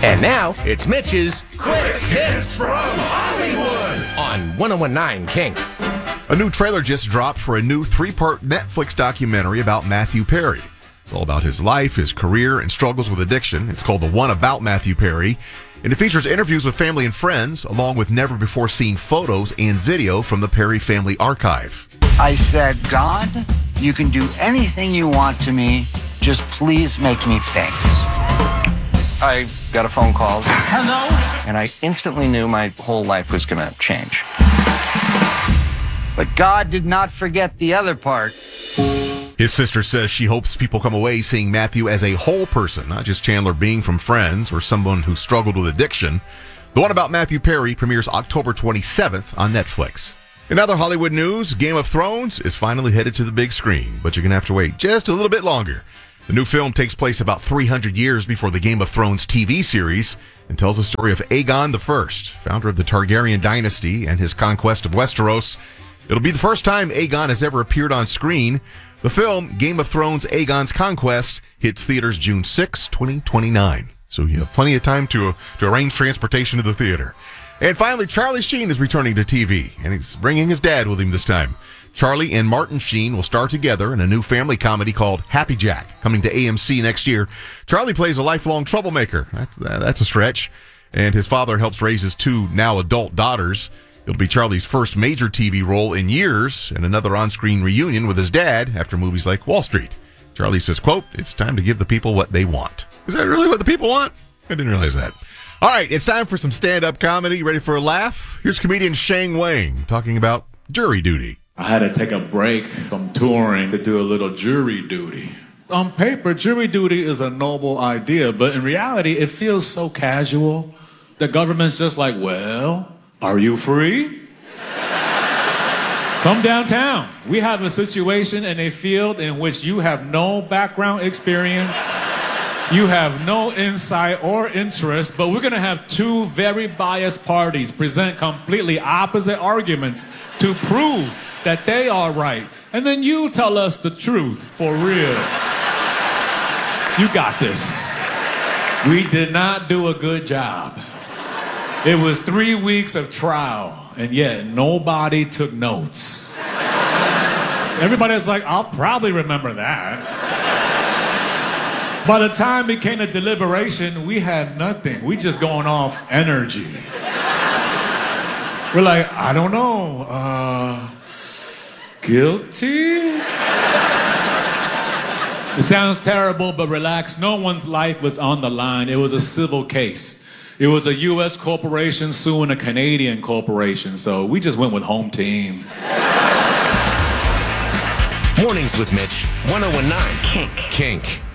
And now, it's Mitch's Quick Hits from Hollywood on 1019 Kink. A new trailer just dropped for a new 3-part Netflix documentary about Matthew Perry. It's all about his life, his career, and struggles with addiction. It's called The One About Matthew Perry, and it features interviews with family and friends, along with never-before-seen photos and video from the Perry family archive. I said, God, you can do anything you want to me, just please make me famous. I got a phone call. Hello? And I instantly knew my whole life was going to change. But God did not forget the other part. His sister says she hopes people come away seeing Matthew as a whole person, not just Chandler Bing from Friends or someone who struggled with addiction. The One About Matthew Perry premieres October 27th on Netflix. In other Hollywood news, Game of Thrones is finally headed to the big screen, but you're going to have to wait just a little bit longer. The new film takes place about 300 years before the Game of Thrones TV series and tells the story of Aegon I, founder of the Targaryen dynasty and his conquest of Westeros. It'll be the first time Aegon has ever appeared on screen. The film, Game of Thrones Aegon's Conquest, hits theaters June 6, 2029. So you have plenty of time to arrange transportation to the theater. And finally, Charlie Sheen is returning to TV, and he's bringing his dad with him this time. Charlie and Martin Sheen will star together in a new family comedy called Happy Jack, coming to AMC next year. Charlie plays a lifelong troublemaker. That's a stretch. And his father helps raise his 2 now adult daughters. It'll be Charlie's first major TV role in years and another on-screen reunion with his dad after movies like Wall Street. Charlie says, quote, "It's time to give the people what they want." Is that really what the people want? I didn't realize that. All right, it's time for some stand-up comedy. Ready for a laugh? Here's comedian Shang Wang talking about jury duty. I had to take a break from touring to do a little jury duty. On paper, jury duty is a noble idea, but in reality, it feels so casual. The government's just like, well, are you free? Come downtown. We have a situation in a field in which you have no background experience. You have no insight or interest, but we're going to have 2 very biased parties present completely opposite arguments to prove that they are right. And then you tell us the truth for real. You got this. We did not do a good job. It was 3 weeks of trial, and yet nobody took notes. Everybody's like, I'll probably remember that. By the time it came to deliberation, we had nothing. We just going off energy. We're like, I don't know, guilty? It sounds terrible, but relax. No one's life was on the line. It was a civil case. It was a U.S. corporation suing a Canadian corporation, so we just went with home team. Mornings with Mitch, 1019 Kink.